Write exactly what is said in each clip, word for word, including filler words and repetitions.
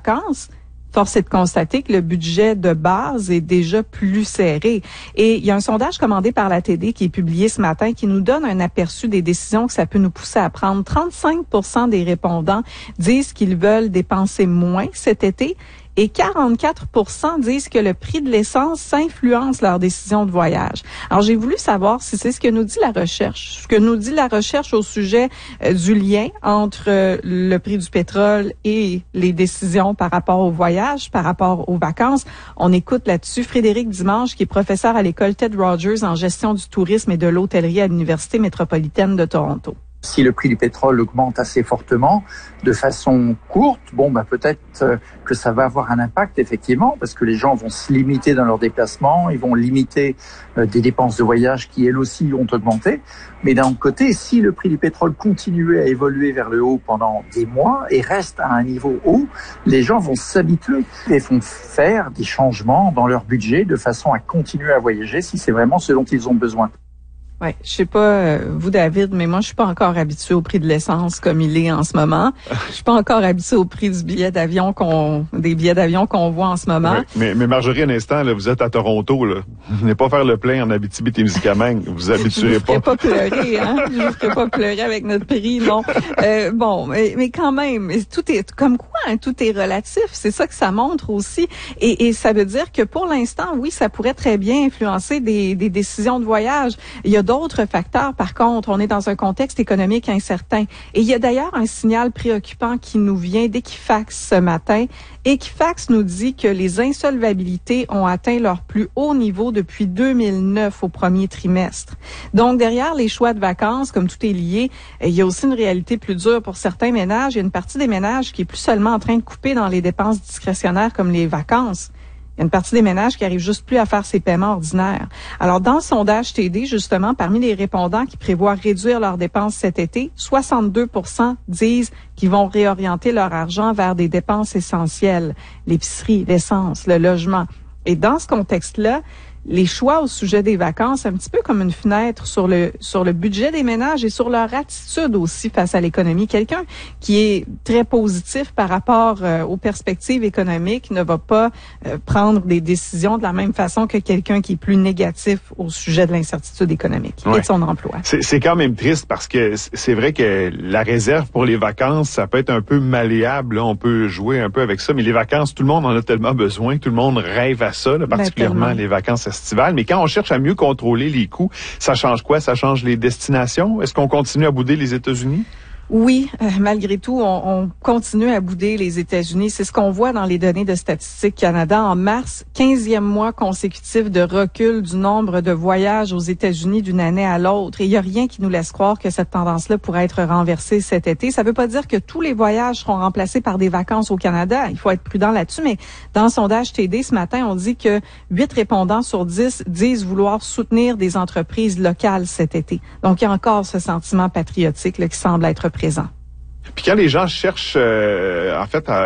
vacances, force est de constater que le budget de base est déjà plus serré. Et il y a un sondage commandé par la T D qui est publié ce matin qui nous donne un aperçu des décisions que ça peut nous pousser à prendre. trente-cinq pour cent des répondants disent qu'ils veulent dépenser moins cet été. Et quarante-quatre pour cent disent que le prix de l'essence influence leur décision de voyage. Alors, j'ai voulu savoir si c'est ce que nous dit la recherche, ce que nous dit la recherche au sujet euh, du lien entre euh, le prix du pétrole et les décisions par rapport au voyage, par rapport aux vacances. On écoute là-dessus Frédéric Dimanche, qui est professeur à l'école Ted Rogers en gestion du tourisme et de l'hôtellerie à l'Université métropolitaine de Toronto. Si le prix du pétrole augmente assez fortement, de façon courte, bon, bah peut-être que ça va avoir un impact effectivement, parce que les gens vont se limiter dans leurs déplacements, ils vont limiter euh, des dépenses de voyage qui elles aussi ont augmenté. Mais d'un autre côté, si le prix du pétrole continuait à évoluer vers le haut pendant des mois et reste à un niveau haut, les gens vont s'habituer et vont faire des changements dans leur budget de façon à continuer à voyager si c'est vraiment ce dont ils ont besoin. Ouais, je sais pas euh, vous David, mais moi je suis pas encore habitué au prix de l'essence comme il est en ce moment. Je suis pas encore habitué au prix du billet d'avion qu'on des billets d'avion qu'on voit en ce moment. Ouais, mais, mais Marjorie, un instant, là, vous êtes à Toronto, là. Venez pas faire le plein en Abitibi-Témiscamingue. Vous vous habituerez pas. Je ne pas pleurer, hein. Je ne ferai pas pleurer avec notre prix, non. Euh, bon, mais, mais quand même, tout est comme quoi, hein, tout est relatif. C'est ça que ça montre aussi, et, et ça veut dire que pour l'instant, oui, ça pourrait très bien influencer des, des décisions de voyage. Il y a d'autres facteurs, par contre. On est dans un contexte économique incertain. Et il y a d'ailleurs un signal préoccupant qui nous vient d'Equifax ce matin. Equifax nous dit que les insolvabilités ont atteint leur plus haut niveau depuis deux mille neuf au premier trimestre. Donc, derrière les choix de vacances, comme tout est lié, il y a aussi une réalité plus dure pour certains ménages. Il y a une partie des ménages qui est plus seulement en train de couper dans les dépenses discrétionnaires comme les vacances. Il y a une partie des ménages qui arrivent juste plus à faire ses paiements ordinaires. Alors, dans le sondage T D, justement, parmi les répondants qui prévoient réduire leurs dépenses cet été, soixante-deux pour cent disent qu'ils vont réorienter leur argent vers des dépenses essentielles, l'épicerie, l'essence, le logement. Et dans ce contexte-là, les choix au sujet des vacances, un petit peu comme une fenêtre sur le sur le budget des ménages et sur leur attitude aussi face à l'économie. Quelqu'un qui est très positif par rapport euh, aux perspectives économiques ne va pas euh, prendre des décisions de la même façon que quelqu'un qui est plus négatif au sujet de l'incertitude économique ouais. et de son emploi. C'est, c'est quand même triste parce que c'est vrai que la réserve pour les vacances, ça peut être un peu malléable. Là. On peut jouer un peu avec ça, mais les vacances, tout le monde en a tellement besoin. Tout le monde rêve à ça, là, particulièrement ben, les vacances estivales. Mais quand on cherche à mieux contrôler les coûts, ça change quoi? Ça change les destinations? Est-ce qu'on continue à bouder les États-Unis? Oui, euh, malgré tout, on, on continue à bouder les États-Unis. C'est ce qu'on voit dans les données de Statistique Canada. En mars, quinzième mois consécutif de recul du nombre de voyages aux États-Unis d'une année à l'autre. Et il n'y a rien qui nous laisse croire que cette tendance-là pourrait être renversée cet été. Ça ne veut pas dire que tous les voyages seront remplacés par des vacances au Canada. Il faut être prudent là-dessus. Mais dans le sondage T D ce matin, on dit que huit répondants sur dix disent vouloir soutenir des entreprises locales cet été. Donc, il y a encore ce sentiment patriotique là, qui semble être présent. Puis quand les gens cherchent, euh, en fait, à,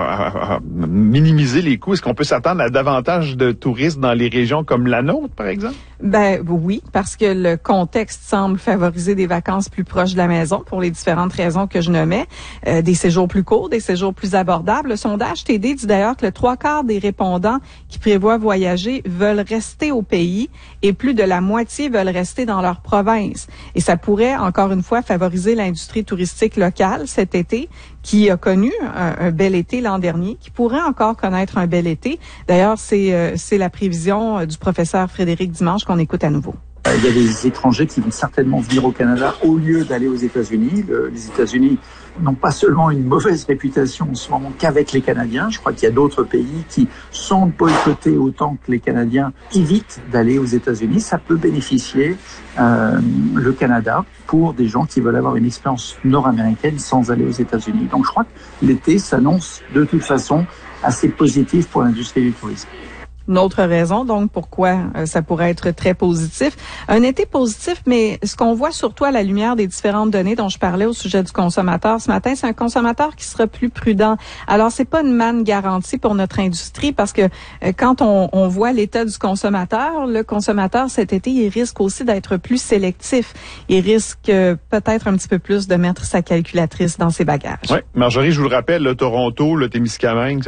à, à minimiser les coûts, est-ce qu'on peut s'attendre à davantage de touristes dans les régions comme la nôtre, par exemple? Ben oui, parce que le contexte semble favoriser des vacances plus proches de la maison pour les différentes raisons que je nommais, euh, des séjours plus courts, des séjours plus abordables. Le sondage T D dit d'ailleurs que le trois quarts des répondants qui prévoient voyager veulent rester au pays et plus de la moitié veulent rester dans leur province. Et ça pourrait, encore une fois, favoriser l'industrie touristique locale cet été, qui a connu un, un bel été l'an dernier, qui pourrait encore connaître un bel été. D'ailleurs, c'est euh, c'est la prévision du professeur Frédéric Dimanche qu'on écoute à nouveau. Il y a des étrangers qui vont certainement venir au Canada au lieu d'aller aux États-Unis. Le, les États-Unis n'ont pas seulement une mauvaise réputation en ce moment qu'avec les Canadiens. Je crois qu'il y a d'autres pays qui, sans boycotter autant que les Canadiens, évitent d'aller aux États-Unis. Ça peut bénéficier euh, le Canada pour des gens qui veulent avoir une expérience nord-américaine sans aller aux États-Unis. Donc je crois que l'été s'annonce de toute façon assez positif pour l'industrie du tourisme. Une autre raison, donc, pourquoi euh, ça pourrait être très positif. Un été positif, mais ce qu'on voit surtout à la lumière des différentes données dont je parlais au sujet du consommateur ce matin, c'est un consommateur qui sera plus prudent. Alors, c'est pas une manne garantie pour notre industrie parce que euh, quand on, on voit l'état du consommateur, le consommateur cet été, il risque aussi d'être plus sélectif. Il risque euh, peut-être un petit peu plus de mettre sa calculatrice dans ses bagages. Oui, Marjorie, je vous le rappelle, le Toronto, le Témiscamingue,